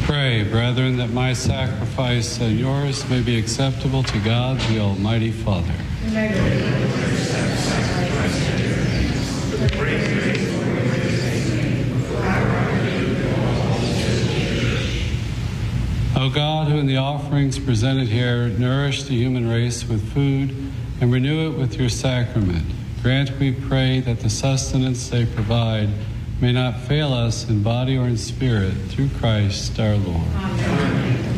Pray, brethren, that my sacrifice and yours may be acceptable to God, the Almighty Father. O God, who in the offerings presented here nourish the human race with food and renew it with your sacrament, grant, we pray, that the sustenance they provide may not fail us in body or in spirit, through Christ our Lord. Amen.